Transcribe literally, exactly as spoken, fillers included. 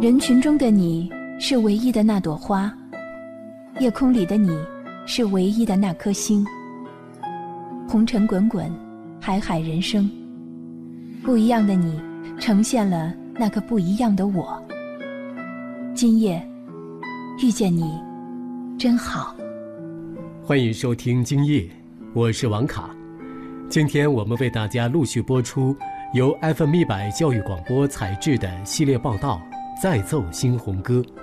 人群中的你是唯一的那朵花，夜空里的你是唯一的那颗星。红尘滚滚，海海人生，不一样的你呈现了那个不一样的我。今夜遇见你真好。 欢迎收听今夜，我是王卡。今天我们为大家陆续播出由 F M 一百教育广播采制的系列报道《再奏新红歌》。